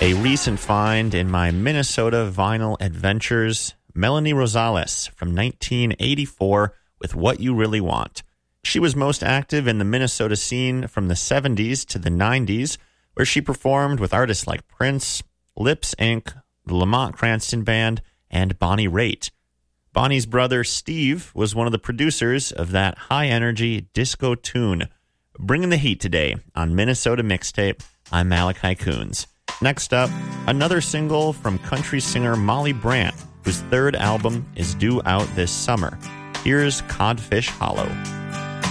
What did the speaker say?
A recent find in my Minnesota vinyl adventures, Melanie Rosales from 1984 with What You Really Want. She was most active in the Minnesota scene from the 70s to the 90s, where she performed with artists like Prince, Lips Inc., the Lamont Cranston Band, and Bonnie Raitt. Bonnie's brother Steve was one of the producers of that high-energy disco tune. Bringing the heat today on Minnesota Mixtape, I'm Malachi Coons. Next up, another single from country singer Molly Brandt, whose third album is due out this summer. Here's Codfish Hollow.